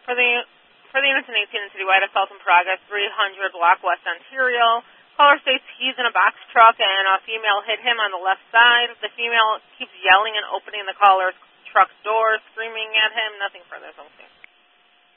For the units in 18 and Citywide, assault in progress, 300 block West Ontario. Caller states he's in a box truck and a female hit him on the left side. The female keeps yelling and opening the caller's truck's door, screaming at him. Nothing further. Okay.